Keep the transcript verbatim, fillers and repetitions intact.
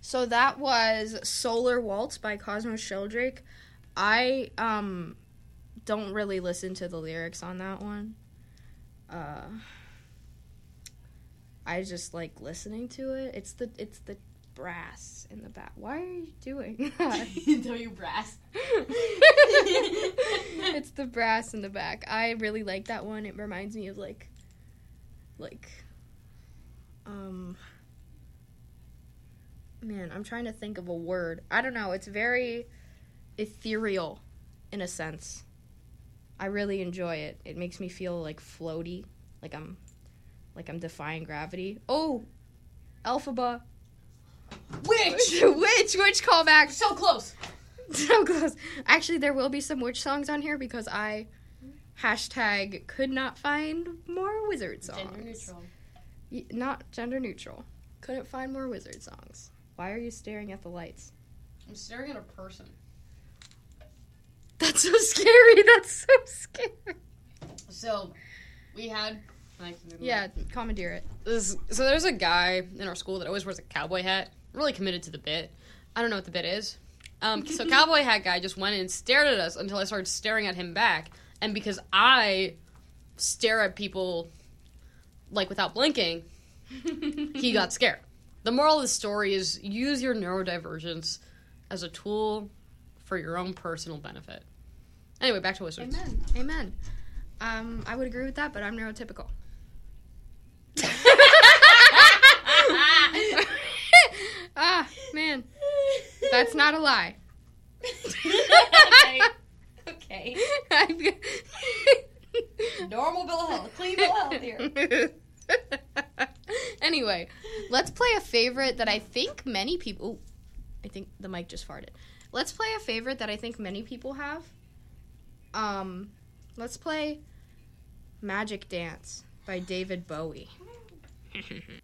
So that was Solar Waltz by Cosmos Sheldrake. I um don't really listen to the lyrics on that one. Uh, I just like listening to it. It's the it's the brass in the back. Why are you doing that? Tell you brass. It's the brass in the back. I really like that one. It reminds me of like, like, um, man, I'm trying to think of a word. I don't know. It's very ethereal in a sense. I really enjoy it. It makes me feel like floaty, like I'm, like I'm defying gravity. Oh, Elphaba. Witch! Witch! Witch callback! So close! So close. Actually, there will be some witch songs on here because I hashtag could not find more wizard songs. Gender neutral. Y- not gender neutral. Couldn't find more wizard songs. Why are you staring at the lights? I'm staring at a person. That's so scary. That's so scary. So, we had... Yeah, commandeer it. This, so there's a guy in our school that always wears a cowboy hat. Really committed to the bit. I don't know what the bit is. Um, so cowboy hat guy just went in and stared at us until I started staring at him back. And because I stare at people, like, without blinking, he got scared. The moral of the story is use your neurodivergence as a tool for your own personal benefit. Anyway, back to Wizards. Amen. Amen. Um, I would agree with that, but I'm neurotypical. Ah, man. That's not a lie. Okay. Okay. Normal bill of health. Clean bill of health here. Anyway, let's play a favorite that I think many people... Ooh, I think the mic just farted. Let's play a favorite that I think many people have. Um, let's play Magic Dance by David Bowie.